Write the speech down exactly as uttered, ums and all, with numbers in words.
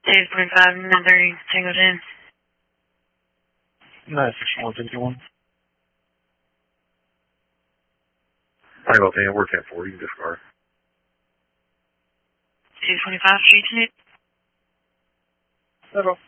Dave twenty-five, nine thirty, Tango ten. nine six one fifty-one. Tango ten, we're ten four, you can discard. Dave twenty-five, street tape. Settle.